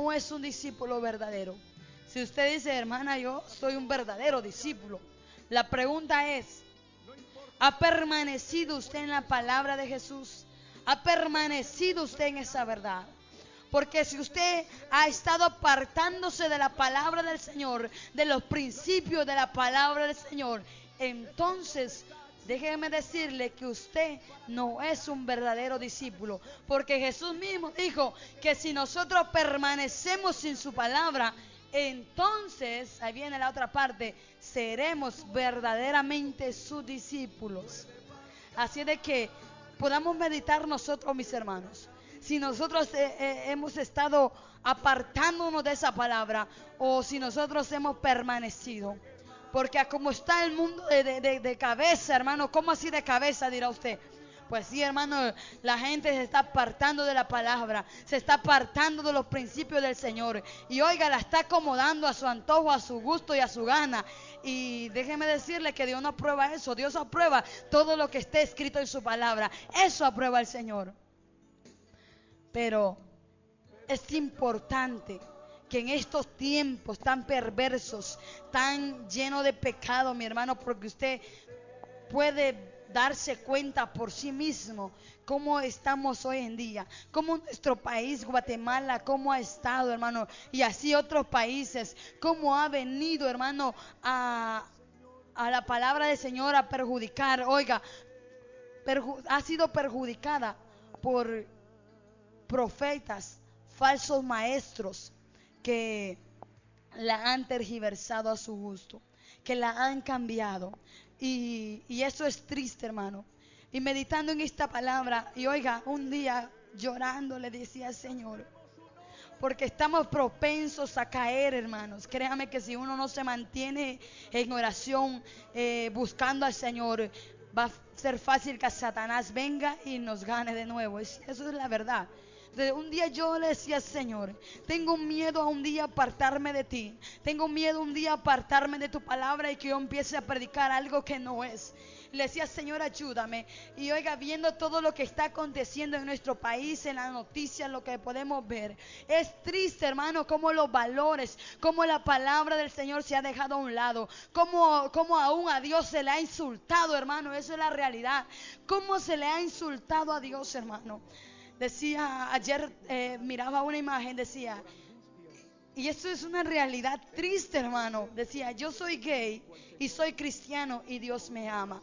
no es un discípulo verdadero? Si usted dice, hermana, yo soy un verdadero discípulo, la pregunta es, ¿ha permanecido usted en la palabra de Jesús? ¿Ha permanecido usted en esa verdad? Porque si usted ha estado apartándose de la palabra del Señor, de los principios de la palabra del Señor, entonces déjeme decirle que usted no es un verdadero discípulo. Porque Jesús mismo dijo que si nosotros permanecemos sin su palabra, entonces, ahí viene la otra parte, seremos verdaderamente sus discípulos. Así de que podamos meditar nosotros, mis hermanos. Si nosotros hemos estado apartándonos de esa palabra, o si nosotros hemos permanecido. Porque como está el mundo de cabeza, hermano, ¿cómo así de cabeza, dirá usted? Pues sí, hermano, la gente se está apartando de la palabra, se está apartando de los principios del Señor. Y oiga, la está acomodando a su antojo, a su gusto y a su gana. Y déjeme decirle que Dios no aprueba eso. Dios aprueba todo lo que esté escrito en su palabra. Eso aprueba el Señor. Pero es importante que en estos tiempos tan perversos, tan llenos de pecado, mi hermano, porque usted puede darse cuenta por sí mismo cómo estamos hoy en día, cómo nuestro país, Guatemala, cómo ha estado, hermano, y así otros países, cómo ha venido, hermano, a la palabra del Señor a perjudicar. Oiga, ha sido perjudicada por profetas, falsos maestros que la han tergiversado a su gusto, que la han cambiado. Y eso es triste, hermano. Y meditando en esta palabra, y oiga, un día llorando le decía al Señor, porque estamos propensos a caer, hermanos. Créame que si uno no se mantiene en oración, buscando al Señor, va a ser fácil que Satanás venga y nos gane de nuevo. Eso es la verdad. Un día yo le decía, Señor, tengo miedo a un día apartarme de ti. Tengo miedo un día apartarme de tu palabra y que yo empiece a predicar algo que no es. Le decía, Señor, ayúdame. Y oiga, viendo todo lo que está aconteciendo en nuestro país, en las noticias, lo que podemos ver, es triste, hermano, cómo los valores, cómo la palabra del Señor se ha dejado a un lado, cómo aún a Dios se le ha insultado, hermano. Eso es la realidad. Cómo se le ha insultado a Dios, hermano. Decía, ayer miraba una imagen, decía, y eso es una realidad triste, hermano. Decía, yo soy gay y soy cristiano y Dios me ama.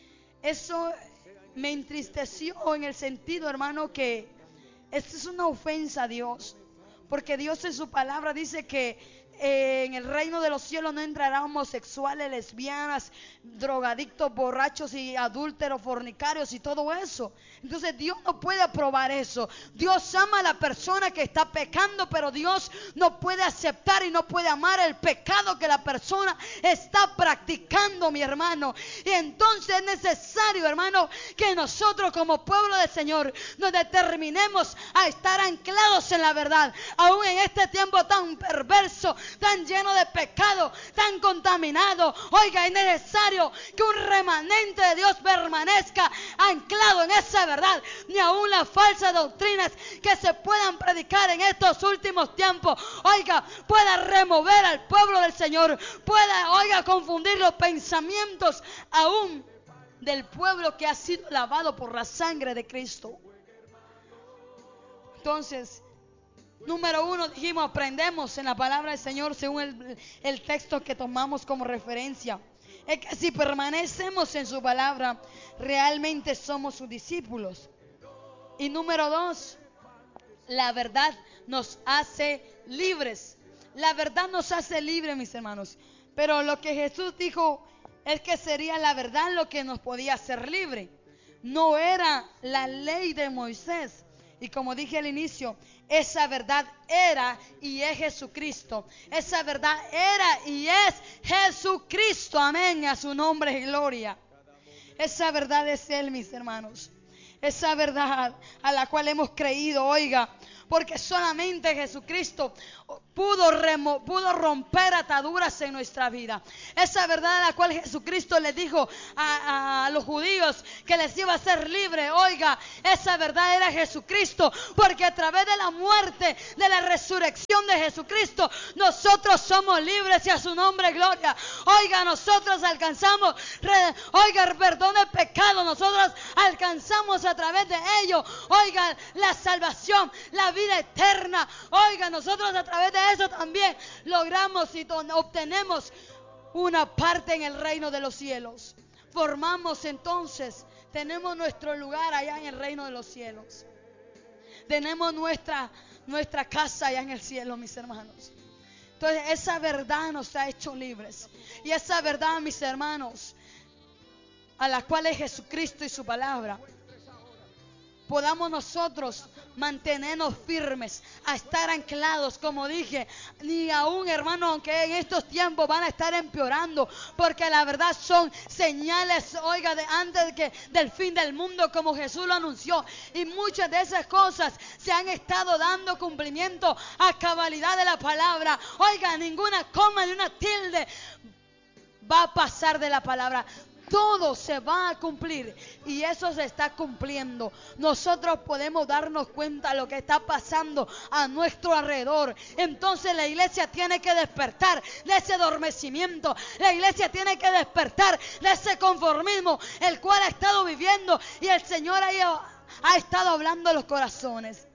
Eso me entristeció en el sentido, hermano, que esto es una ofensa a Dios. Porque Dios en su palabra dice que en el reino de los cielos no entrarán homosexuales, lesbianas, drogadictos, borrachos y adúlteros, fornicarios y todo eso. Entonces Dios no puede aprobar eso. Dios ama a la persona que está pecando, pero Dios no puede aceptar y no puede amar el pecado que la persona está practicando, mi hermano. Y entonces es necesario, hermano, que nosotros como pueblo del Señor nos determinemos a estar anclados en la verdad, aún en este tiempo tan perverso, tan lleno de pecado, tan contaminado. Oiga, es necesario que un remanente de Dios permanezca anclado en esa verdad. Ni aún las falsas doctrinas que se puedan predicar en estos últimos tiempos, oiga, pueda remover al pueblo del Señor, pueda, oiga, confundir los pensamientos aún del pueblo que ha sido lavado por la sangre de Cristo. Entonces, número uno, dijimos, aprendemos en la palabra del Señor según el texto que tomamos como referencia. Es que si permanecemos en su palabra, realmente somos sus discípulos. Y número dos, la verdad nos hace libres. La verdad nos hace libres, mis hermanos. Pero lo que Jesús dijo es que sería la verdad lo que nos podía hacer libre. No era la ley de Moisés. Y como dije al inicio, esa verdad era y es Jesucristo. Esa verdad era y es Jesucristo. Amén. A su nombre y gloria. Esa verdad es Él, mis hermanos. Esa verdad a la cual hemos creído, oiga, porque solamente Jesucristo pudo romper ataduras en nuestra vida. Esa verdad a la cual Jesucristo le dijo a los judíos que les iba a hacer libre. Oiga, esa verdad era Jesucristo, porque a través de la muerte, de la resurrección de Jesucristo, nosotros somos libres y a su nombre gloria. Oiga, nosotros alcanzamos, oiga, perdón del pecado, nosotros alcanzamos a través de ello, oiga, la salvación, la vida eterna. Oiga, nosotros a través de eso también logramos y obtenemos una parte en el reino de los cielos. Formamos entonces, tenemos nuestro lugar allá en el reino de los cielos. Tenemos nuestra casa allá en el cielo, mis hermanos. Entonces esa verdad nos ha hecho libres. Y esa verdad, mis hermanos, a la cual es Jesucristo y su palabra, podamos nosotros mantenernos firmes, a estar anclados, como dije, ni aún, hermano, aunque en estos tiempos van a estar empeorando, porque la verdad son señales, oiga, de antes del fin del mundo, como Jesús lo anunció, y muchas de esas cosas se han estado dando cumplimiento a cabalidad de la palabra. Oiga, ninguna coma ni una tilde va a pasar de la palabra. Todo se va a cumplir y eso se está cumpliendo. Nosotros podemos darnos cuenta de lo que está pasando a nuestro alrededor. Entonces la iglesia tiene que despertar de ese adormecimiento. La iglesia tiene que despertar de ese conformismo el cual ha estado viviendo, y el Señor ha estado hablando a los corazones.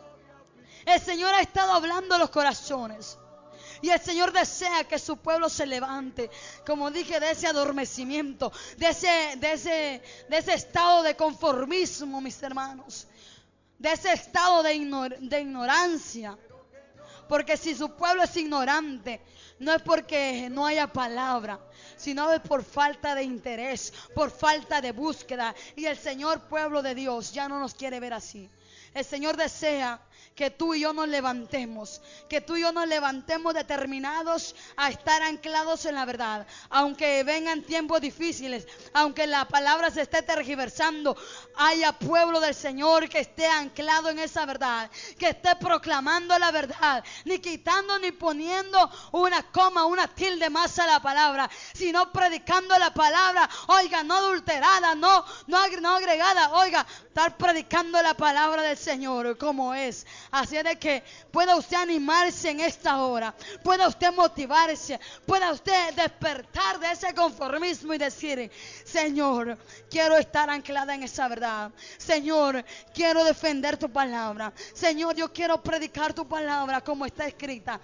El Señor ha estado hablando a los corazones. Y el Señor desea que su pueblo se levante, como dije, de ese adormecimiento, de ese estado de conformismo, mis hermanos, de ese estado de ignorancia. Porque si su pueblo es ignorante, no es porque no haya palabra, sino es por falta de interés, por falta de búsqueda. Y el Señor, pueblo de Dios, ya no nos quiere ver así. El Señor desea que tú y yo nos levantemos, que tú y yo nos levantemos determinados a estar anclados en la verdad. Aunque vengan tiempos difíciles, aunque la palabra se esté tergiversando, haya pueblo del Señor que esté anclado en esa verdad, que esté proclamando la verdad, ni quitando ni poniendo una coma, una tilde más a la palabra, sino predicando la palabra, oiga, no adulterada, no agregada, oiga, estar predicando la palabra del Señor como es. Así es de que pueda usted animarse en esta hora, pueda usted motivarse, pueda usted despertar de ese conformismo y decir: Señor, quiero estar anclada en esa verdad. Señor, quiero defender tu palabra. Señor, yo quiero predicar tu palabra como está escrita.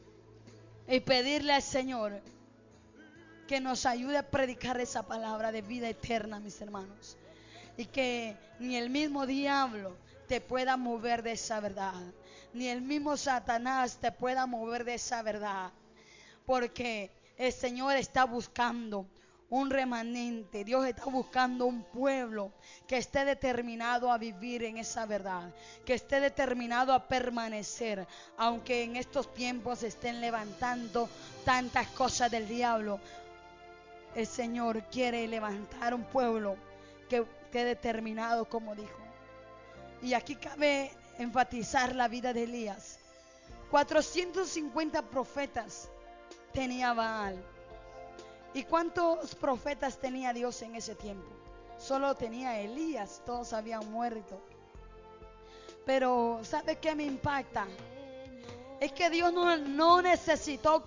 Y pedirle al Señor que nos ayude a predicar esa palabra de vida eterna, mis hermanos. Y que ni el mismo diablo te pueda mover de esa verdad, ni el mismo Satanás te pueda mover de esa verdad, porque el Señor está buscando un remanente. Dios está buscando un pueblo que esté determinado a vivir en esa verdad, que esté determinado a permanecer, aunque en estos tiempos se estén levantando tantas cosas del diablo. El Señor quiere levantar un pueblo que esté determinado, como dijo. Y aquí cabe enfatizar la vida de Elías. 450 profetas tenía Baal. ¿Y cuántos profetas tenía Dios en ese tiempo? Solo tenía Elías, todos habían muerto. Pero ¿sabe qué me impacta? Es que Dios no necesitó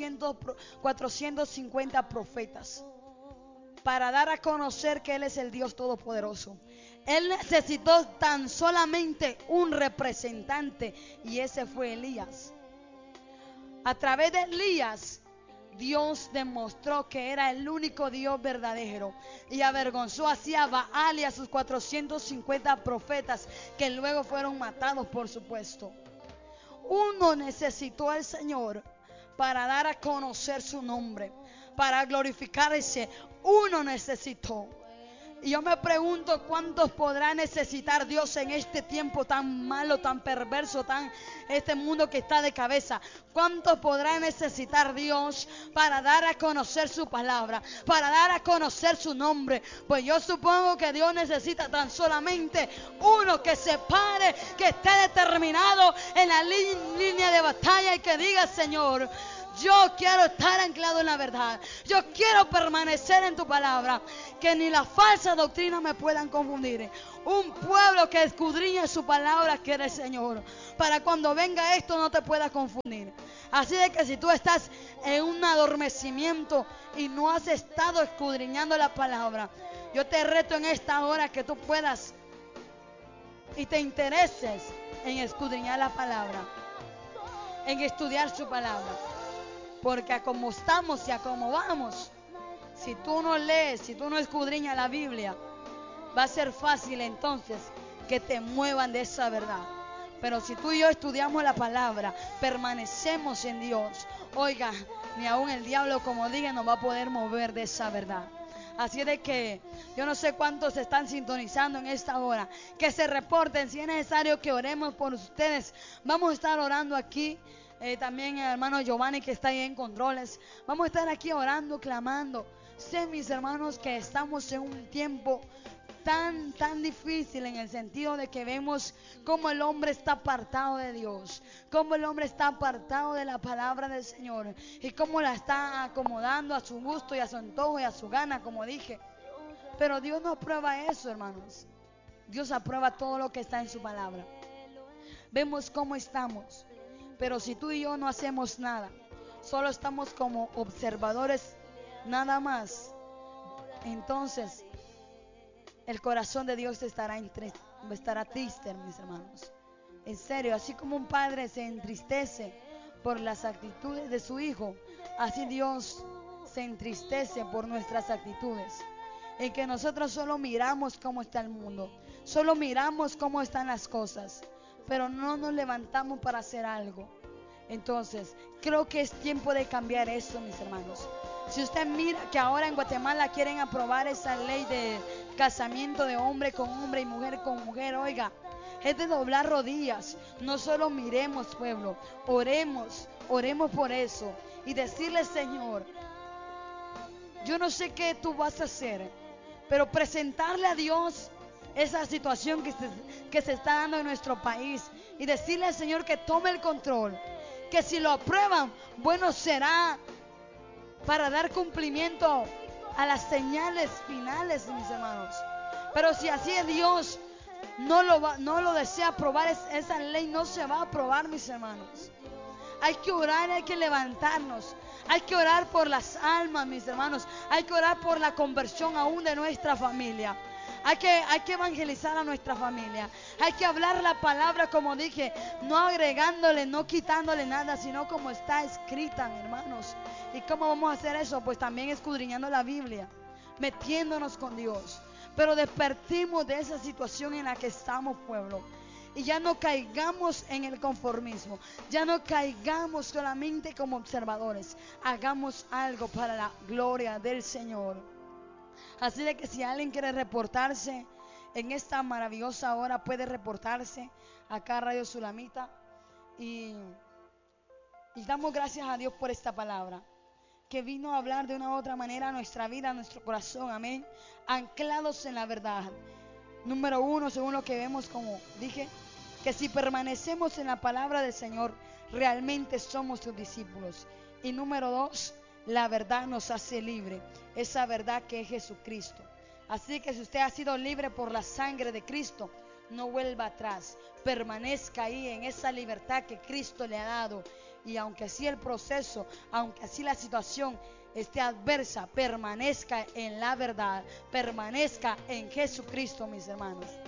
450 profetas para dar a conocer que Él es el Dios Todopoderoso. Él necesitó tan solamente un representante, y ese fue Elías. A través de Elías, Dios demostró que era el único Dios verdadero, y avergonzó así a Baal y a sus 450 profetas, que luego fueron matados, por supuesto. Uno necesitó al Señor para dar a conocer su nombre, para glorificarse. Uno necesitó. Y yo me pregunto cuántos podrá necesitar Dios en este tiempo tan malo, tan perverso, este mundo que está de cabeza. ¿Cuántos podrá necesitar Dios para dar a conocer su palabra, para dar a conocer su nombre? Pues yo supongo que Dios necesita tan solamente uno que se pare, que esté determinado en la línea de batalla y que diga: Señor, yo quiero estar anclado en la verdad. Yo quiero permanecer en tu palabra. Que ni la falsa doctrina me puedan confundir. Un pueblo que escudriña su palabra quiere el Señor. Para cuando venga esto no te pueda confundir. Así de que si tú estás en un adormecimiento y no has estado escudriñando la palabra, yo te reto en esta hora que tú puedas y te intereses en escudriñar la palabra, en estudiar su palabra. Porque a como estamos y a como vamos, si tú no lees, si tú no escudriñas la Biblia, va a ser fácil entonces que te muevan de esa verdad. Pero si tú y yo estudiamos la palabra, permanecemos en Dios, oiga, ni aún el diablo, como diga, nos va a poder mover de esa verdad. Así de que yo no sé cuántos se están sintonizando en esta hora, que se reporten. Si es necesario que oremos por ustedes, vamos a estar orando aquí. También el hermano Giovanni, que está ahí en controles, vamos a estar aquí orando, clamando. Sé, mis hermanos, que estamos en un tiempo tan difícil, en el sentido de que vemos cómo el hombre está apartado de Dios, cómo el hombre está apartado de la palabra del Señor, y cómo la está acomodando a su gusto y a su antojo y a su gana, como dije. Pero Dios no aprueba eso, hermanos. Dios aprueba todo lo que está en su palabra. Vemos cómo estamos. Pero si tú y yo no hacemos nada, solo estamos como observadores nada más, entonces el corazón de Dios estará triste, mis hermanos. En serio, así como un padre se entristece por las actitudes de su hijo, así Dios se entristece por nuestras actitudes. En que nosotros solo miramos cómo está el mundo, solo miramos cómo están las cosas, pero no nos levantamos para hacer algo. Entonces, creo que es tiempo de cambiar eso, mis hermanos. Si usted mira que ahora en Guatemala quieren aprobar esa ley de casamiento de hombre con hombre y mujer con mujer, oiga, es de doblar rodillas. No solo miremos, pueblo, oremos por eso y decirle: Señor, yo no sé qué tú vas a hacer, pero presentarle a Dios esa situación que se está dando en nuestro país y decirle al Señor que tome el control, que si lo aprueban, bueno será para dar cumplimiento a las señales finales, mis hermanos. Pero si así es Dios, no lo desea aprobar, esa ley no se va a aprobar, mis hermanos. Hay que orar, hay que levantarnos, hay que orar por las almas, mis hermanos. Hay que orar por la conversión aún de nuestra familia. Hay que evangelizar a nuestra familia. Hay que hablar la palabra, como dije, no agregándole, no quitándole nada, sino como está escrita, hermanos. ¿Y cómo vamos a hacer eso? Pues también escudriñando la Biblia, metiéndonos con Dios. Pero despertimos de esa situación en la que estamos, pueblo. Y ya no caigamos en el conformismo. Ya no caigamos solamente como observadores. Hagamos algo para la gloria del Señor. Así de que si alguien quiere reportarse en esta maravillosa hora, puede reportarse acá a Radio Sulamita. Y damos gracias a Dios por esta palabra, que vino a hablar de una u otra manera a nuestra vida, a nuestro corazón, amén. Anclados en la verdad. Número 1, según lo que vemos, como dije, que si permanecemos en la palabra del Señor, realmente somos sus discípulos. Y número 2, la verdad nos hace libre, esa verdad que es Jesucristo. Así que si usted ha sido libre por la sangre de Cristo, no vuelva atrás, permanezca ahí en esa libertad que Cristo le ha dado. Y aunque así el proceso, aunque así la situación esté adversa, permanezca en la verdad, permanezca en Jesucristo, mis hermanos.